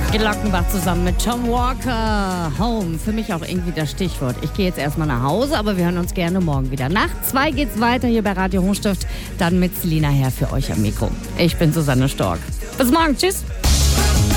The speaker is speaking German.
Glockenbach zusammen mit Tom Walker. Home, für mich auch irgendwie das Stichwort. Ich gehe jetzt erstmal nach Hause, aber wir hören uns gerne morgen wieder. Nach 2 geht's weiter hier bei Radio Hochstift. Dann mit Selina Herr für euch am Mikro. Ich bin Susanne Stork. Bis morgen, tschüss.